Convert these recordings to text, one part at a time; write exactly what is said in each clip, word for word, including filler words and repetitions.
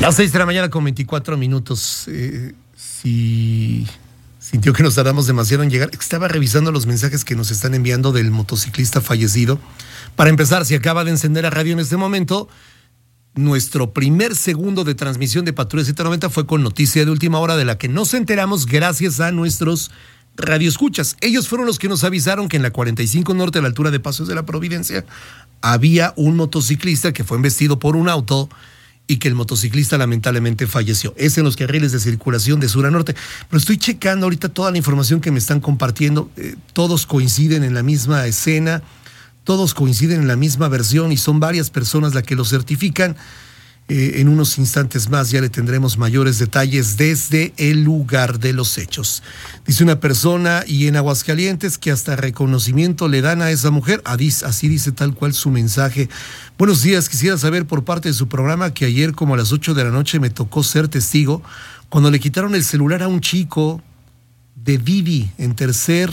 Las seis de la mañana con veinticuatro minutos. Eh, si sintió que nos tardamos demasiado en llegar, estaba revisando los mensajes que nos están enviando del motociclista fallecido. Para empezar, si acaba de encender la radio en este momento, nuestro primer segundo de transmisión de Patrulla Z noventa fue con noticia de última hora de la que nos enteramos gracias a nuestros radioescuchas. Ellos fueron los que nos avisaron que en la cuarenta y cinco Norte, a la altura de Pasos de la Providencia, había un motociclista que fue embestido por un auto y que el motociclista lamentablemente falleció. Es en los carriles de circulación de sur a norte. Pero estoy checando ahorita toda la información que me están compartiendo. Eh, todos coinciden en la misma escena, todos coinciden en la misma versión y son varias personas las que lo certifican. Eh, en unos instantes más ya le tendremos mayores detalles desde el lugar de los hechos. Dice una persona, y en Aguascalientes, que hasta reconocimiento le dan a esa mujer. Así dice tal cual su mensaje. Buenos días, quisiera saber por parte de su programa que ayer como a las ocho de la noche me tocó ser testigo cuando le quitaron el celular a un chico de Didi en tercer...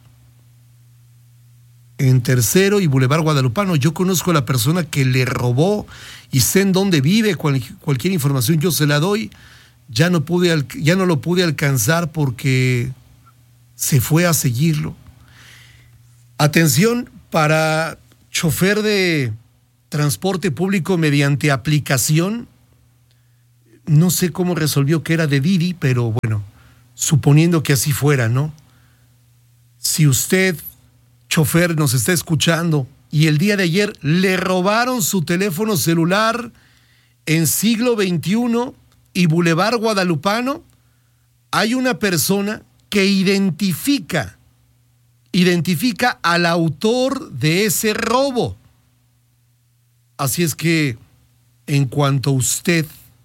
en Tercero y Boulevard Guadalupano. Yo conozco a la persona que le robó y sé en dónde vive. Cual, cualquier información yo se la doy. Ya no pude, ya no lo pude alcanzar porque se fue a seguirlo. Atención para chofer de transporte público mediante aplicación. No sé cómo resolvió que era de Didi, pero bueno, suponiendo que así fuera, ¿no? Si usted, chofer, nos está escuchando y el día de ayer le robaron su teléfono celular en Siglo veintiuno y Boulevard Guadalupano, hay una persona que identifica, identifica al autor de ese robo. Así es que, en cuanto a usted...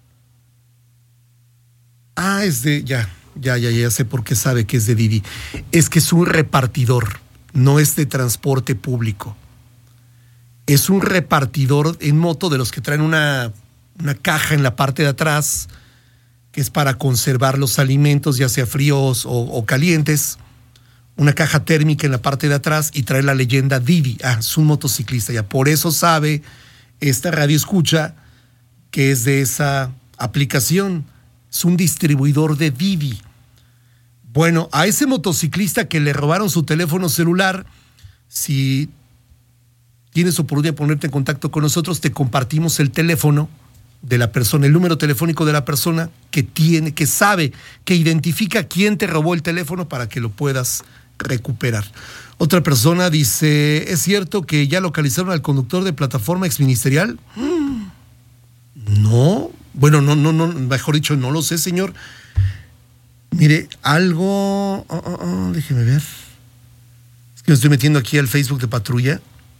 Ah, es de... Ya, ya, ya, ya sé por qué sabe que es de Didi. Es que es un repartidor. No es de transporte público. Es un repartidor en moto de los que traen una, una caja en la parte de atrás, que es para conservar los alimentos, ya sea fríos o, o calientes. Una caja térmica en la parte de atrás y trae la leyenda Didi. Ah, es un motociclista ya. Por eso sabe esta radio escucha que es de esa aplicación. Es un distribuidor de Didi. Bueno, a ese motociclista que le robaron su teléfono celular, si tienes oportunidad de ponerte en contacto con nosotros, te compartimos el teléfono de la persona, el número telefónico de la persona que tiene, que sabe, que identifica quién te robó el teléfono para que lo puedas recuperar. Otra persona dice, ¿es cierto que ya localizaron al conductor de plataforma exministerial? No, bueno, no, no, no, mejor dicho, no lo sé, señor. Mire, algo... Oh, oh, oh, déjeme ver. Es que me estoy metiendo aquí al Facebook de Patrulla.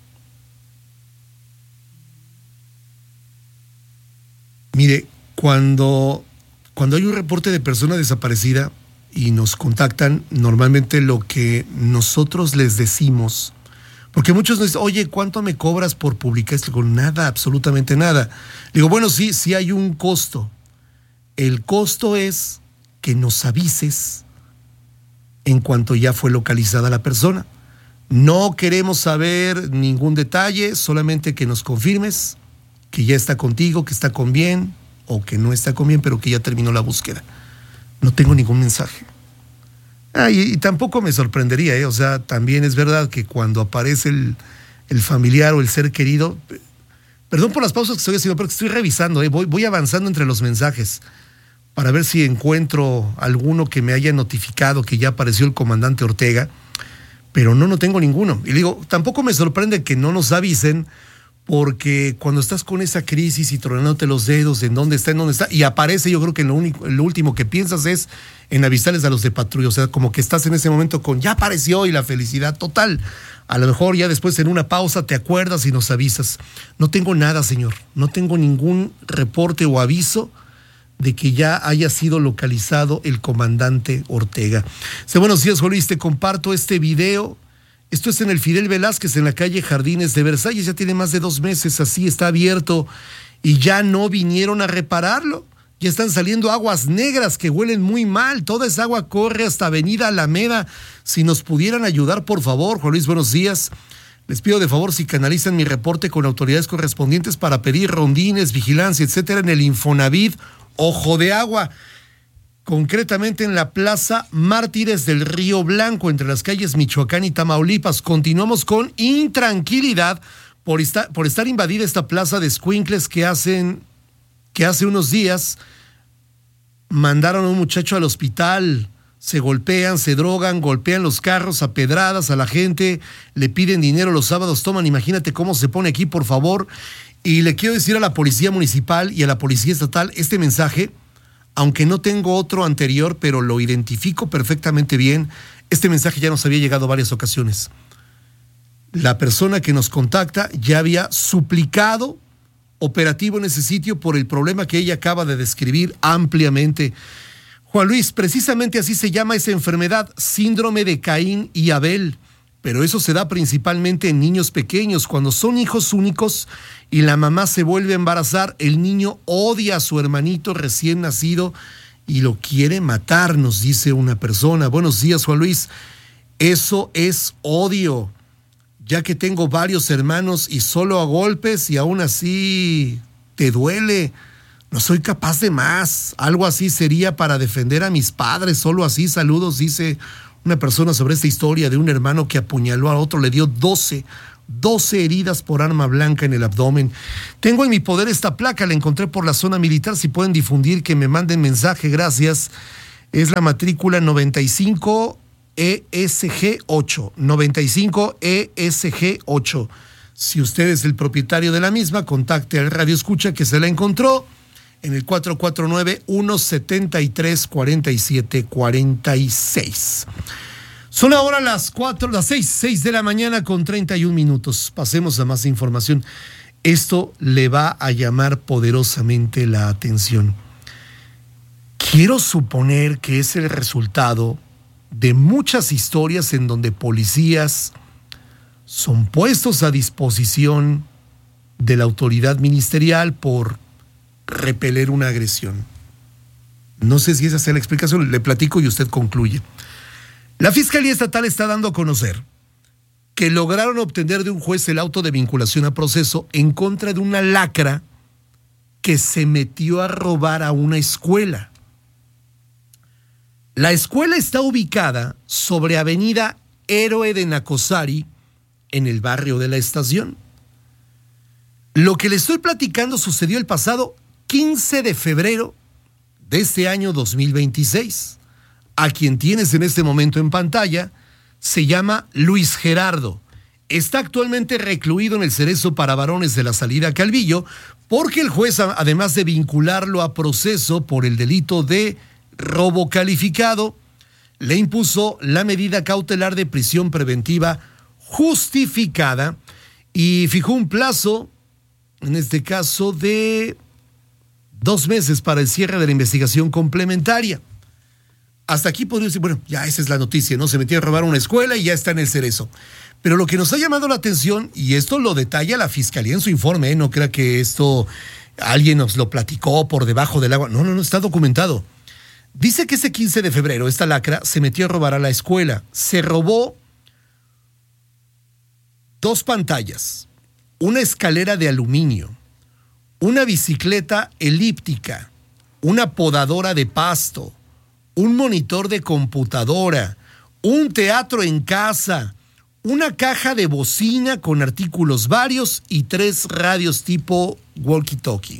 Mire, cuando, cuando hay un reporte de persona desaparecida y nos contactan, normalmente lo que nosotros les decimos... Porque muchos nos dicen, oye, ¿cuánto me cobras por publicar esto? Con nada, absolutamente nada. Digo, bueno, sí, sí hay un costo. El costo es... que nos avises en cuanto ya fue localizada la persona. No queremos saber ningún detalle, solamente que nos confirmes que ya está contigo, que está con bien, o que no está con bien, pero que ya terminó la búsqueda. No tengo ningún mensaje. Ah, y, y tampoco me sorprendería, ¿eh? O sea, también es verdad que cuando aparece el, el familiar o el ser querido, perdón por las pausas que estoy haciendo, pero estoy revisando, ¿eh? voy, voy avanzando entre los mensajes para ver si encuentro alguno que me haya notificado que ya apareció el comandante Ortega, pero no, no tengo ninguno. Y digo, tampoco me sorprende que no nos avisen, porque cuando estás con esa crisis y tronándote los dedos en dónde está, en dónde está, y aparece, yo creo que lo único, lo último que piensas es en avisarles a los de patrulla, o sea, como que estás en ese momento con, ya apareció y la felicidad total. A lo mejor ya después en una pausa te acuerdas y nos avisas. No tengo nada, señor, no tengo ningún reporte o aviso de que ya haya sido localizado el comandante Ortega. Sí, buenos días, Juan Luis, te comparto este video. Esto es en el Fidel Velázquez, en la calle Jardines de Versalles. Ya tiene más de dos meses, así está abierto y ya no vinieron a repararlo. Ya están saliendo aguas negras que huelen muy mal. Toda esa agua corre hasta Avenida Alameda. Si nos pudieran ayudar, por favor. Juan Luis, buenos días. Les pido de favor si canalizan mi reporte con autoridades correspondientes para pedir rondines, vigilancia, etcétera, en el Infonavit Ojo de Agua, concretamente en la Plaza Mártires del Río Blanco, entre las calles Michoacán y Tamaulipas. Continuamos con intranquilidad por estar, por estar invadida esta plaza de escuincles que hacen, que hace unos días mandaron a un muchacho al hospital. Se golpean, se drogan, golpean los carros a pedradas a la gente, le piden dinero los sábados, toman, imagínate cómo se pone aquí, por favor. Y le quiero decir a la Policía Municipal y a la Policía Estatal este mensaje, aunque no tengo otro anterior, pero lo identifico perfectamente bien. Este mensaje ya nos había llegado varias ocasiones. La persona que nos contacta ya había suplicado operativo en ese sitio por el problema que ella acaba de describir ampliamente. Juan Luis, precisamente así se llama esa enfermedad, síndrome de Caín y Abel, pero eso se da principalmente en niños pequeños. Cuando son hijos únicos y la mamá se vuelve a embarazar, el niño odia a su hermanito recién nacido y lo quiere matar, nos dice una persona. Buenos días, Juan Luis. Eso es odio, ya que tengo varios hermanos y solo a golpes y aún así te duele. No soy capaz de más. Algo así sería para defender a mis padres. Solo así, saludos, dice una persona sobre esta historia de un hermano que apuñaló a otro, le dio doce, doce heridas por arma blanca en el abdomen. Tengo en mi poder esta placa, la encontré por la zona militar. Si pueden difundir, que me manden mensaje, gracias. Es la matrícula noventa y cinco E S G ocho. noventa y cinco E S G ocho. Si usted es el propietario de la misma, contacte al Radio Escucha que se la encontró en el cuatro cuatro nueve, uno siete tres, cuatro siete cuatro seis. Son ahora las cuatro, las seis, seis de la mañana con treinta y un minutos. Pasemos a más información. Esto le va a llamar poderosamente la atención. Quiero suponer que es el resultado de muchas historias en donde policías son puestos a disposición de la autoridad ministerial por repeler una agresión. No sé si esa sea la explicación, le platico y usted concluye. La Fiscalía Estatal está dando a conocer que lograron obtener de un juez el auto de vinculación a proceso en contra de una lacra que se metió a robar a una escuela. La escuela está ubicada sobre Avenida Héroe de Nacosari, en el barrio de la Estación. Lo que le estoy platicando sucedió el pasado quince de febrero de este año dos mil veintiséis. A quien tienes en este momento en pantalla se llama Luis Gerardo. Está actualmente recluido en el Cerezo para varones de la Salida Calvillo porque el juez, además de vincularlo a proceso por el delito de robo calificado, le impuso la medida cautelar de prisión preventiva justificada y fijó un plazo, en este caso, de dos meses para el cierre de la investigación complementaria. Hasta aquí podría decir, bueno, ya esa es la noticia, ¿no? Se metió a robar una escuela y ya está en el Cerezo. Pero lo que nos ha llamado la atención, y esto lo detalla la Fiscalía en su informe, ¿eh? No crea que esto alguien nos lo platicó por debajo del agua. No, no, no, está documentado. Dice que ese quince de febrero esta lacra se metió a robar a la escuela. Se robó dos pantallas, una escalera de aluminio, una bicicleta elíptica, una podadora de pasto, un monitor de computadora, un teatro en casa, una caja de bocina con artículos varios y tres radios tipo walkie-talkie.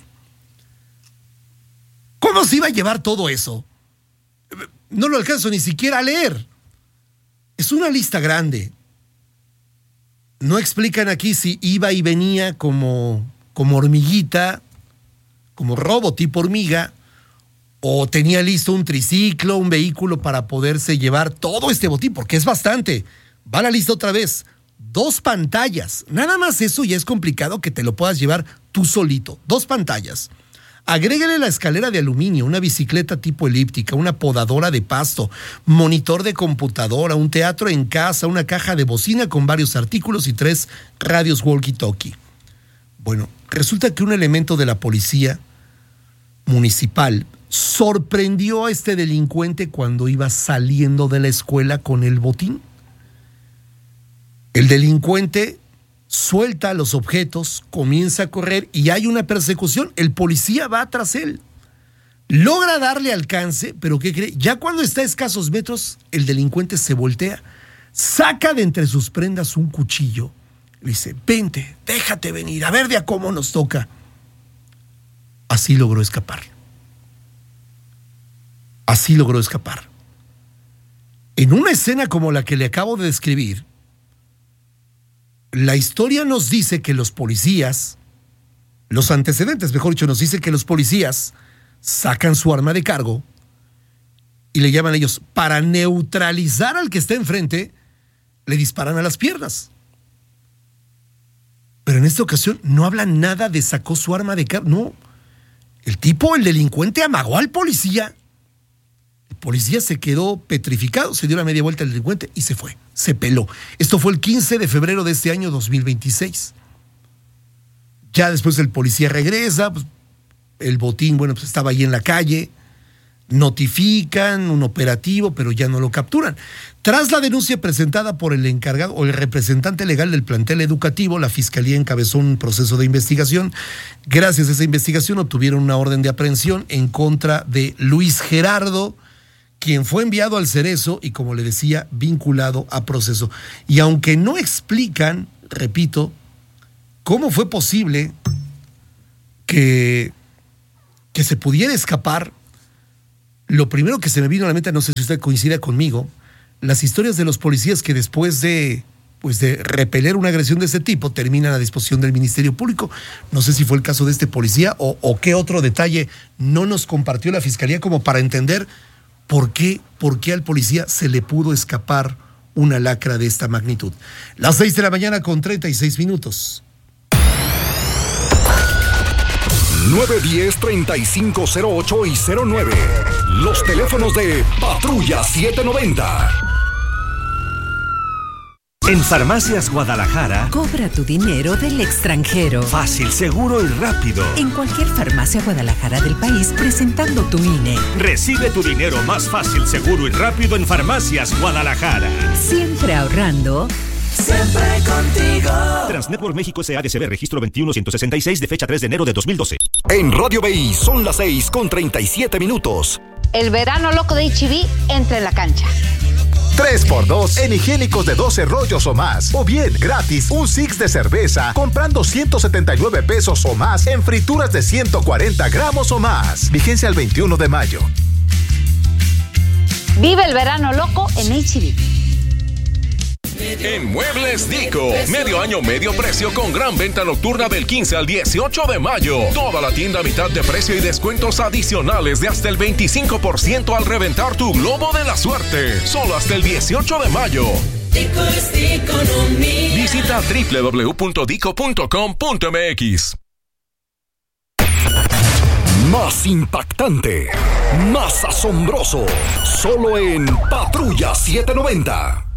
¿Cómo se iba a llevar todo eso? No lo alcanzo ni siquiera a leer. Es una lista grande. No explican aquí si iba y venía como, como hormiguita, como robo tipo hormiga, o tenía listo un triciclo, un vehículo para poderse llevar todo este botín, porque es bastante. Va a la lista otra vez. Dos pantallas. Nada más eso ya es complicado que te lo puedas llevar tú solito. Dos pantallas. Agrégale la escalera de aluminio, una bicicleta tipo elíptica, una podadora de pasto, monitor de computadora, un teatro en casa, una caja de bocina con varios artículos y tres radios walkie-talkie. Bueno, resulta que un elemento de la policía municipal sorprendió a este delincuente cuando iba saliendo de la escuela con el botín. El delincuente suelta los objetos, comienza a correr y hay una persecución. El policía va tras él. Logra darle alcance, pero ¿qué cree? Ya cuando está a escasos metros, el delincuente se voltea, saca de entre sus prendas un cuchillo. Le dice, vente, déjate venir, a ver de a cómo nos toca. Así logró escapar. Así logró escapar. En una escena como la que le acabo de describir, la historia nos dice que los policías, los antecedentes, mejor dicho, nos dice que los policías sacan su arma de cargo y le llaman a ellos, para neutralizar al que está enfrente, le disparan a las piernas. Pero en esta ocasión no habla nada de sacó su arma de cargo, no. El tipo, el delincuente, amagó al policía. El policía se quedó petrificado, se dio la media vuelta al delincuente y se fue, se peló. Esto fue el quince de febrero de este año dos mil veintiséis. Ya después el policía regresa, pues, el botín, bueno, pues estaba ahí en la calle, notifican un operativo, pero ya no lo capturan. Tras la denuncia presentada por el encargado o el representante legal del plantel educativo, la Fiscalía encabezó un proceso de investigación. Gracias a esa investigación obtuvieron una orden de aprehensión en contra de Luis Gerardo, quien fue enviado al Cerezo y, como le decía, vinculado a proceso. Y aunque no explican, repito, cómo fue posible que, que se pudiera escapar, lo primero que se me vino a la mente, no sé si usted coincide conmigo, las historias de los policías que después de, pues de repeler una agresión de ese tipo terminan a disposición del Ministerio Público. No sé si fue el caso de este policía o, o qué otro detalle no nos compartió la Fiscalía como para entender por qué, por qué al policía se le pudo escapar una lacra de esta magnitud. Las seis de la mañana con treinta y seis minutos. nueve diez, treinta y cinco cero ocho y cero nueve. Los teléfonos de Patrulla setecientos noventa. En Farmacias Guadalajara, cobra tu dinero del extranjero. Fácil, seguro y rápido. En cualquier farmacia Guadalajara del país, presentando tu I N E. Recibe tu dinero más fácil, seguro y rápido en Farmacias Guadalajara. Siempre ahorrando. Siempre contigo. Transnetwork México S A D C B, registro veintiuno ciento sesenta y seis, de fecha tres de enero de dos mil doce. En Radio B I son las seis con treinta y siete minutos. El verano loco de H E B entra en la cancha. tres por dos en higiénicos de doce rollos o más. O bien, gratis, un six de cerveza comprando ciento setenta y nueve pesos o más en frituras de ciento cuarenta gramos o más. Vigencia al veintiuno de mayo. Vive el verano loco en H E B. En Muebles Dico, medio año, medio precio con gran venta nocturna del quince al dieciocho de mayo. Toda la tienda a mitad de precio y descuentos adicionales de hasta el veinticinco por ciento al reventar tu globo de la suerte. Solo hasta el dieciocho de mayo. Dico es economía. Visita doble u doble u doble u punto dico punto com punto m x. Más impactante, más asombroso, solo en Patrulla setecientos noventa.